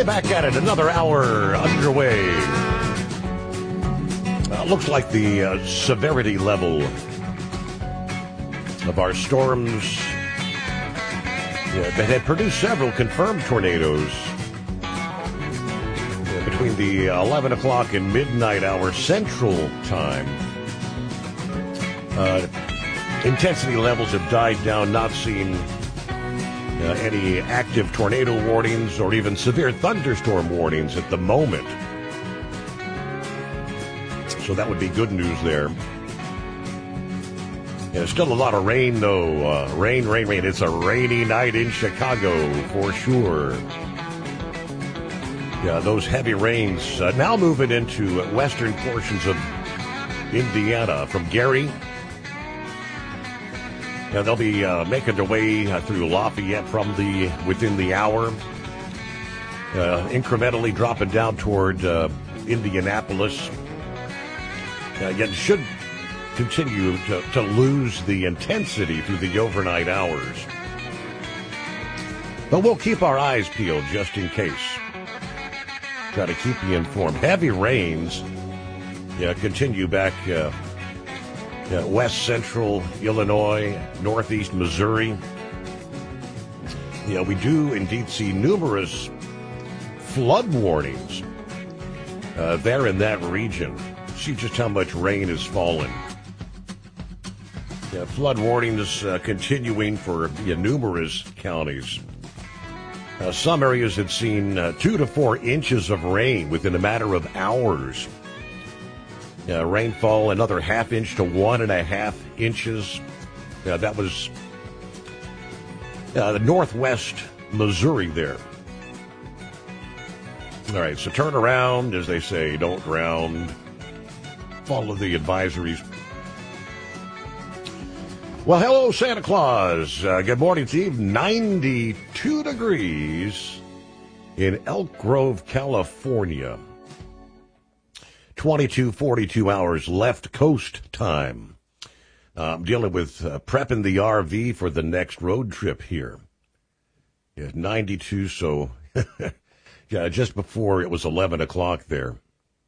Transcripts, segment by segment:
back at it. Another hour underway. Looks like the severity level of our storms that had produced several confirmed tornadoes between the 11 o'clock and midnight hour Central Time. Intensity levels have died down, not seeing any active tornado warnings or even severe thunderstorm warnings at the moment. So that would be good news there. There's still a lot of rain, though. Rain. It's a rainy night in Chicago, for sure. Yeah, those heavy rains now moving into western portions of Indiana from Gary. Yeah, they'll be making their way through Lafayette within the hour. Incrementally dropping down toward Indianapolis. Yet should continue to lose the intensity through the overnight hours. But we'll keep our eyes peeled just in case. Try to keep you informed. Heavy rains continue back west central Illinois, northeast Missouri. We do indeed see numerous flood warnings there in that region. See just how much rain has fallen. Flood warnings continuing for numerous counties. Some areas have seen 2 to 4 inches of rain within a matter of hours. Rainfall another half inch to 1.5 inches. That was the northwest Missouri there. All right, so turn around, as they say, don't drown. Follow the advisories. Well, hello, Santa Claus. Good morning to you. 92 degrees in Elk Grove, California. 42 hours left coast time. I'm dealing with prepping the RV for the next road trip here. 92, so just before it was 11 o'clock there.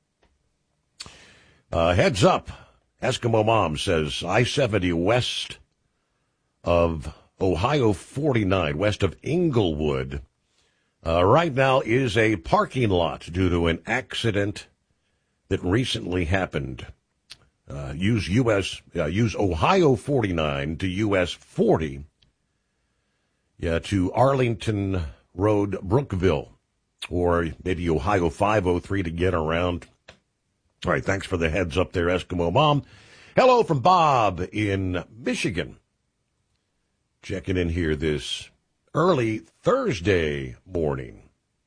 Heads up, Eskimo Mom says I-70 west of Ohio 49, west of Inglewood, right now is a parking lot due to an accident that recently happened. Use Ohio 49 to US 40, to Arlington Road, Brookville, or maybe Ohio 503 to get around. All right, thanks for the heads up there, Eskimo Mom. Hello from Bob in Michigan. Checking in here this early Thursday morning.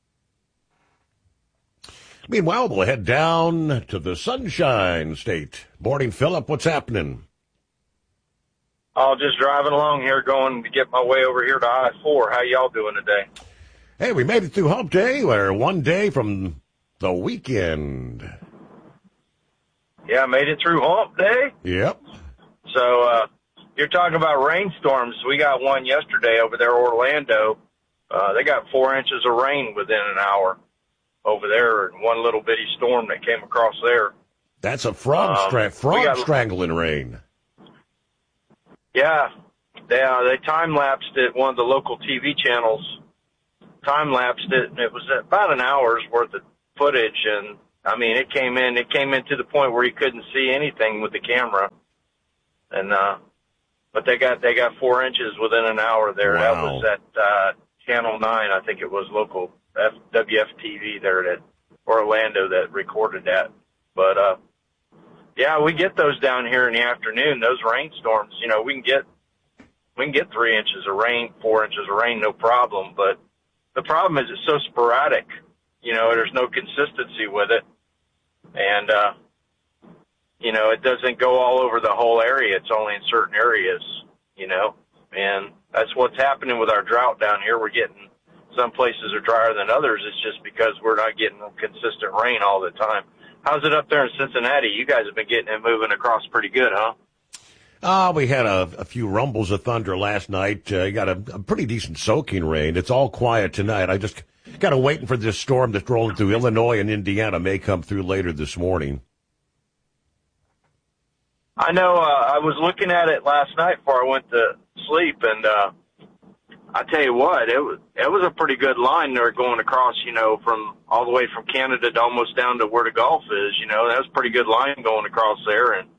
Meanwhile, we'll head down to the Sunshine State. Morning, Philip. What's happening? Oh, just driving along here, going to get my way over here to I-4. How y'all doing today? Hey, we made it through Hump Day. We're one day from the weekend. Yeah, made it through Hump Day? Yep. So, you're talking about rainstorms. We got one yesterday over there, Orlando. They got 4 inches of rain within an hour over there, and one little bitty storm that came across there. That's a frog strangling rain. Yeah. They time-lapsed it. One of the local TV channels time-lapsed it, and it was about an hour's worth of footage, and I mean, it came in to the point where you couldn't see anything with the camera. And, but they got 4 inches within an hour there. Wow. That was at, Channel 9, I think it was local WFTV there at Orlando that recorded that. But, yeah, we get those down here in the afternoon, those rainstorms. We can get 3 inches of rain, 4 inches of rain, no problem. But the problem is it's so sporadic. There's no consistency with it. And, it doesn't go all over the whole area. It's only in certain areas, and that's what's happening with our drought down here. We're getting, some places are drier than others. It's just because we're not getting consistent rain all the time. How's it up there in Cincinnati? You guys have been getting it moving across pretty good, huh? We had a few rumbles of thunder last night. You got a pretty decent soaking rain. It's all quiet tonight. I just Kind of waiting for this storm that's rolling through Illinois and Indiana. May come through later this morning. I know. I was looking at it last night before I went to sleep, and I tell you what, it was a pretty good line there going across. From all the way from Canada to almost down to where the Gulf is. That was a pretty good line going across there, and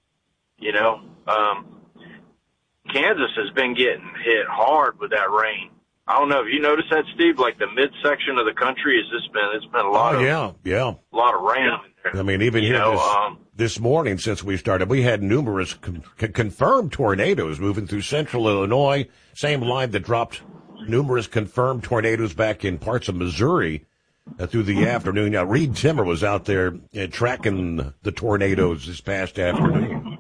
Kansas has been getting hit hard with that rain. I don't know if you noticed that, Steve. Like the midsection of the country it's been a lot of a lot of rain. Yeah. I mean, even here this morning, since we started, we had numerous confirmed tornadoes moving through central Illinois. Same line that dropped numerous confirmed tornadoes back in parts of Missouri through the afternoon. Now, Reed Timmer was out there tracking the tornadoes this past afternoon.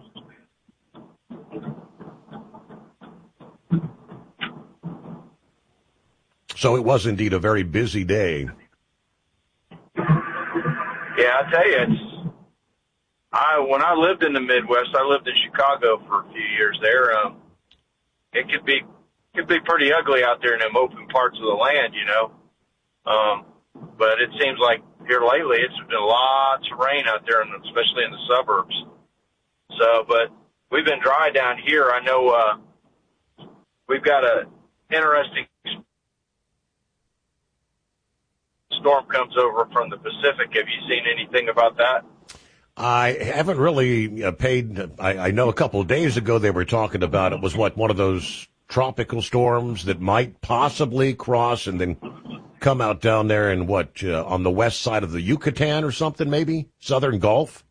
So it was indeed a very busy day. Yeah, I tell you, when I lived in the Midwest, I lived in Chicago for a few years there. It could be pretty ugly out there in them open parts of the land, But it seems like here lately it's been lots of rain out there, especially in the suburbs. So, but we've been dry down here. I know we've got a interesting storm comes over from the Pacific. Have you seen anything about that? I haven't really paid. I know a couple of days ago they were talking about it was one of those tropical storms that might possibly cross and then come out down there and on the west side of the Yucatan or something, maybe Southern Gulf.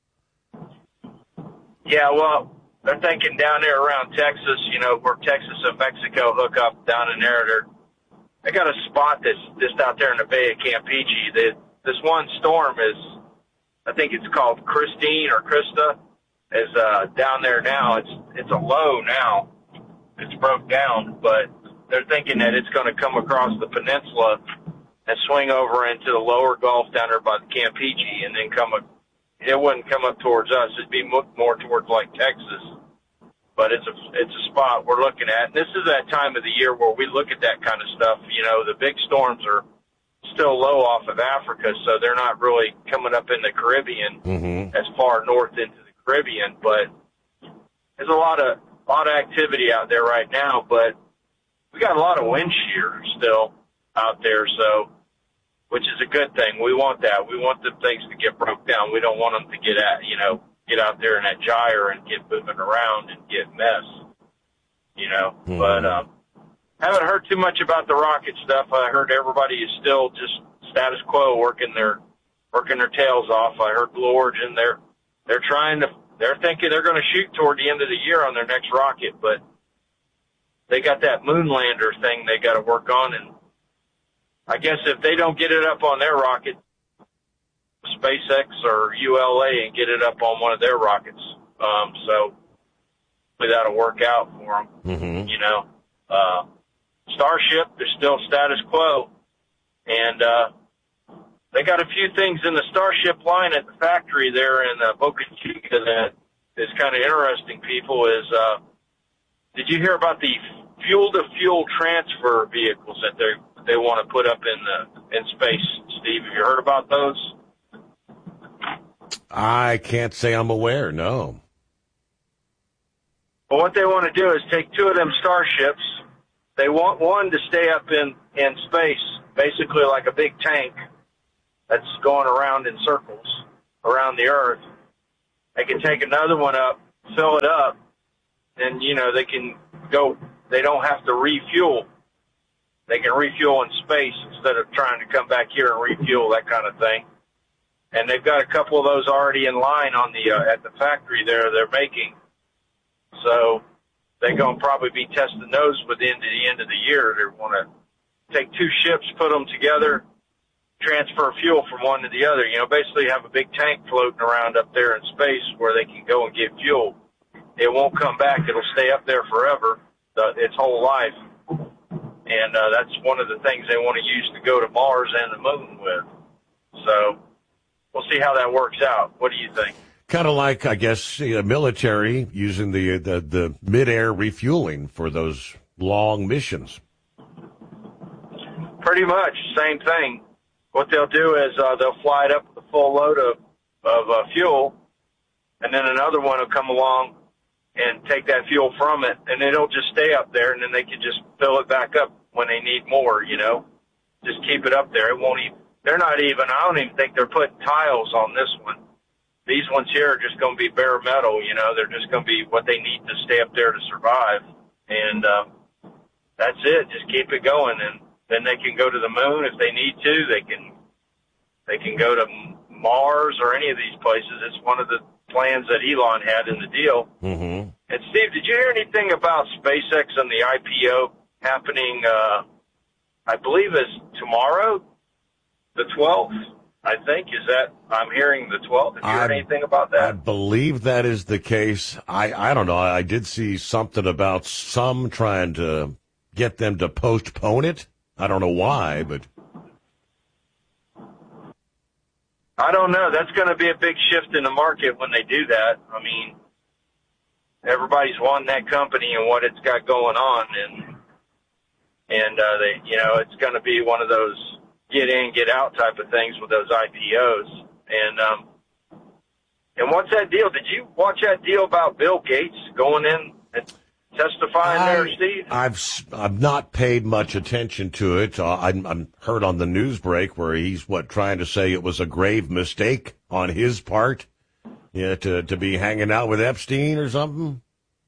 Yeah, well, they're thinking down there around Texas, where Texas and Mexico hook up down in there. They got a spot that's just out there in the Bay of Campeche. This one storm is, I think it's called Christine or Krista, is down there now. It's a low now. It's broke down, but they're thinking that it's going to come across the peninsula and swing over into the lower Gulf down there by the Campeche, and then it wouldn't come up towards us. It'd be more towards like Texas. But it's a spot we're looking at. And this is that time of the year where we look at that kind of stuff. The big storms are still low off of Africa, so they're not really coming up in the Caribbean as far north into the Caribbean. But there's a lot of activity out there right now. But we got a lot of wind shear still out there, which is a good thing. We want that. We want the things to get broke down. We don't want them to get out there in that gyre and get moving around and get mess, But haven't heard too much about the rocket stuff. I heard everybody is still just status quo, working their tails off. I heard Blue Origin, they're thinking they're going to shoot toward the end of the year on their next rocket, but they got that moon lander thing they got to work on, and I guess if they don't get it up on their rocket, SpaceX or ULA, and get it up on one of their rockets. So that'll work out for them. Starship is still status quo, and they got a few things in the Starship line at the factory there in Boca Chica that is kind of interesting. People did you hear about the fuel-to-fuel transfer vehicles that they want to put up in space? Steve, have you heard about those? I can't say I'm aware, no. Well, what they want to do is take two of them starships. They want one to stay up in space, basically like a big tank that's going around in circles around the Earth. They can take another one up, fill it up, and, they can go. They don't have to refuel. They can refuel in space instead of trying to come back here and refuel, that kind of thing. And they've got a couple of those already in line on at the factory there they're making. So they're going to probably be testing those within the end of the year. They want to take two ships, put them together, transfer fuel from one to the other. Basically have a big tank floating around up there in space where they can go and get fuel. It won't come back. It'll stay up there forever, its whole life. And that's one of the things they want to use to go to Mars and the moon with. So we'll see how that works out. What do you think? Kind of like, I guess, military using the mid-air refueling for those long missions. Pretty much, same thing. What they'll do is they'll fly it up with a full load of fuel, and then another one will come along and take that fuel from it, and it'll just stay up there, and then they can just fill it back up when they need more, you know. Just keep it up there. It won't even, they're not even, I don't even think they're putting tiles on this one. These ones here are just going to be bare metal, you know. They're just going to be what they need to stay up there to survive. And that's it. Just keep it going, and then they can go to the moon if they need to. They can go to Mars or any of these places. It's one of the plans that Elon had in the deal. Mm-hmm. And Steve, did you hear anything about SpaceX and the IPO happening? I believe it's tomorrow, the 12th. I think I'm hearing the 12th. Have you heard anything about that? I believe that is the case. I don't know. I did see something about some trying to get them to postpone it. I don't know why, but I don't know. That's going to be a big shift in the market when they do that. I mean, everybody's wanting that company and what it's got going on, and they, you know, it's going to be one of those get in, get out type of things with those IPOs. And what's that deal? Did you watch that deal about Bill Gates going in and testifying there, Steve? I've not paid much attention to it. I'm heard on the news break where he's trying to say it was a grave mistake on his part, to be hanging out with Epstein or something.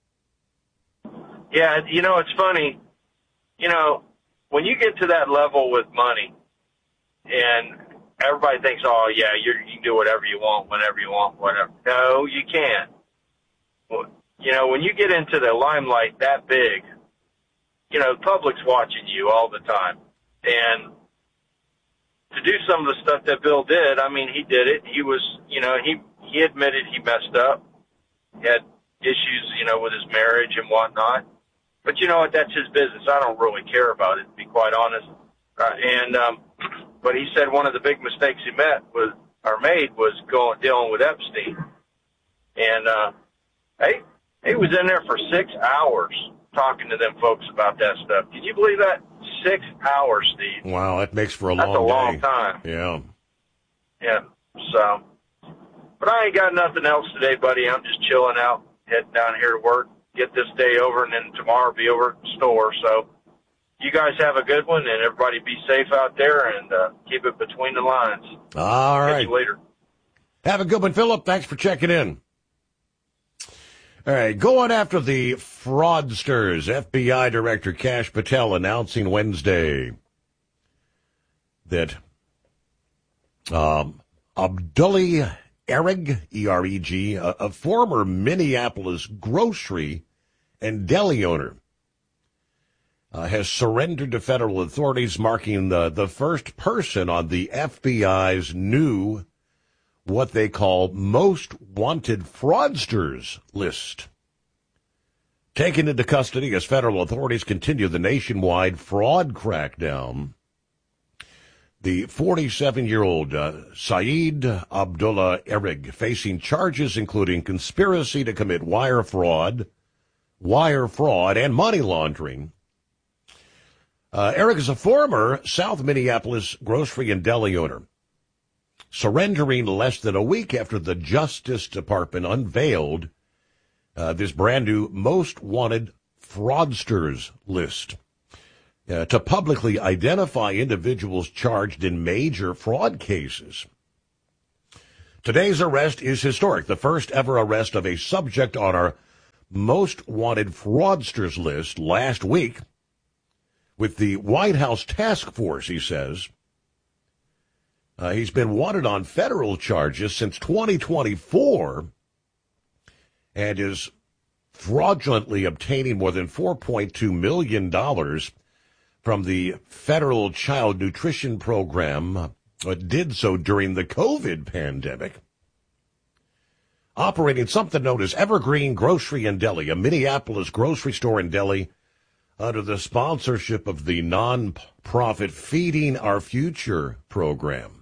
Yeah, you know, it's funny. You know, when you get to that level with money, and everybody thinks, oh yeah, you can do whatever you want, whenever you want, whatever. No, you can't. You know, when you get into the limelight that big, you know, the public's watching you all the time. And to do some of the stuff that Bill did, I mean, he did it. He was, you know, he admitted he messed up. He had issues, you know, with his marriage and whatnot. But you know what? That's his business. I don't really care about it, to be quite honest. But he said one of the big mistakes he made was dealing with Epstein. And, he was in there for 6 hours talking to them folks about that stuff. Can you believe that? 6 hours, Steve. Wow, that makes for That's a long day. time. Yeah. Yeah. So, but I ain't got nothing else today, buddy. I'm just chilling out, heading down here to work, get this day over, and then tomorrow be over at the store. So, you guys have a good one, and everybody be safe out there, and keep it between the lines. All right. Catch you later. Have a good one, Philip. Thanks for checking in. All right, going after the fraudsters. FBI Director Kash Patel announcing Wednesday that Abdullah Ereg, E-R-E-G, a former Minneapolis grocery and deli owner, has surrendered to federal authorities, marking the first person on the FBI's new, what they call, most wanted fraudsters list. Taken into custody as federal authorities continue the nationwide fraud crackdown, the 47-year-old Saeed Abdullah Ereg, facing charges including conspiracy to commit wire fraud, and money laundering. Ereg is a former South Minneapolis grocery and deli owner, surrendering less than a week after the Justice Department unveiled this brand new most wanted fraudsters list to publicly identify individuals charged in major fraud cases. Today's arrest is historic, the first ever arrest of a subject on our most wanted fraudsters list last week with the White House task force, he says. He's been wanted on federal charges since 2024 and is fraudulently obtaining more than $4.2 million from the Federal Child Nutrition Program. Did so during the COVID pandemic. Operating something known as Evergreen Grocery and Deli, a Minneapolis grocery store and deli under the sponsorship of the nonprofit Feeding Our Future program.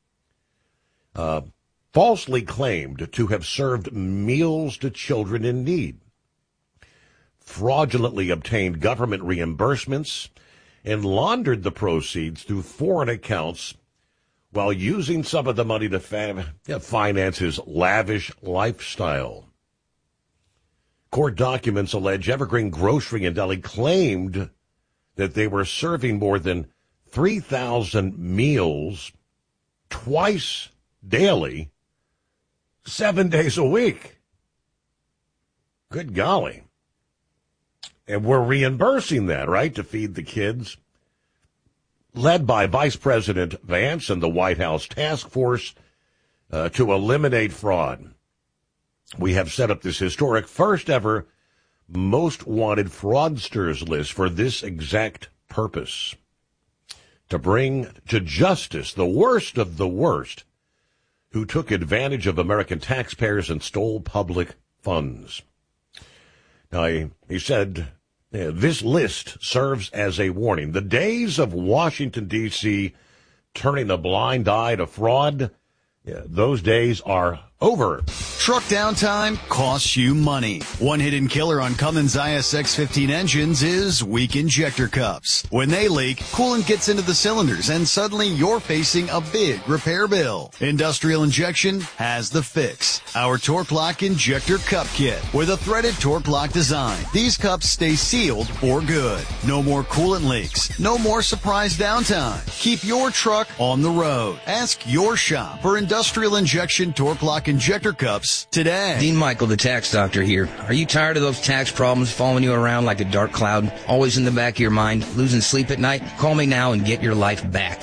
Falsely claimed to have served meals to children in need, fraudulently obtained government reimbursements, and laundered the proceeds through foreign accounts while using some of the money to finance his lavish lifestyle. Court documents allege Evergreen Grocery in Delhi claimed that they were serving more than 3,000 meals twice daily, 7 days a week. Good golly. And we're reimbursing that, right, to feed the kids. Led by Vice President Vance and the White House Task Force to eliminate fraud. We have set up this historic first ever most wanted fraudsters list for this exact purpose. To bring to justice the worst of the worst who took advantage of American taxpayers and stole public funds. Now, he said, this list serves as a warning. The days of Washington, D.C. turning a blind eye to fraud, those days are over. Truck downtime costs you money. One hidden killer on Cummins ISX-15 engines is weak injector cups. When they leak, coolant gets into the cylinders and suddenly you're facing a big repair bill. Industrial Injection has the fix. Our Torque Lock Injector Cup Kit with a threaded Torque Lock design. These cups stay sealed for good. No more coolant leaks. No more surprise downtime. Keep your truck on the road. Ask your shop for Industrial Injection Torque Lock Injector Cups today. Dean Michael, the tax doctor here. Are you tired of those tax problems following you around like a dark cloud, always in the back of your mind, losing sleep at night? Call me now and get your life back.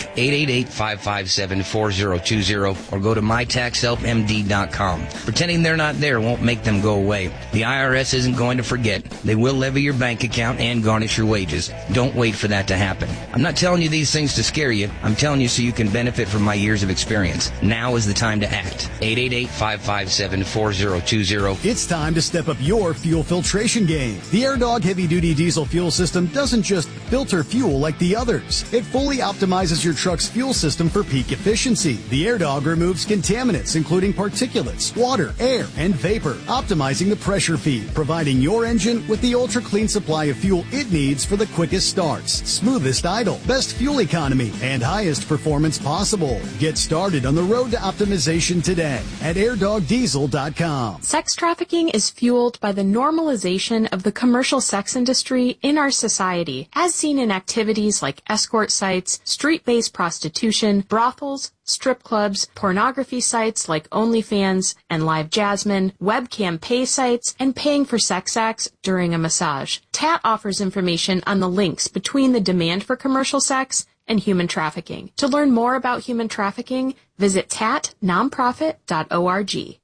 888-557-4020 or go to mytaxhelpmd.com. Pretending they're not there won't make them go away. The IRS isn't going to forget. They will levy your bank account and garnish your wages. Don't wait for that to happen. I'm not telling you these things to scare you. I'm telling you so you can benefit from my years of experience. Now is the time to act. 888-557-4020. It's time to step up your fuel filtration game. The AirDog heavy-duty diesel fuel system doesn't just filter fuel like the others. It fully optimizes your truck's fuel system for peak efficiency. The AirDog removes contaminants, including particulates, water, air, and vapor, optimizing the pressure feed, providing your engine with the ultra-clean supply of fuel it needs for the quickest starts, smoothest idle, best fuel economy, and highest performance possible. Get started on the road to optimization today at airdogdiesel.com. Sex trafficking is fueled by the normalization of the commercial sex industry in our society, as seen in activities like escort sites, street-based prostitution, brothels, strip clubs, pornography sites like OnlyFans and Live Jasmine, webcam pay sites, and paying for sex acts during a massage. TAT offers information on the links between the demand for commercial sex and human trafficking. To learn more about human trafficking, visit tatnonprofit.org.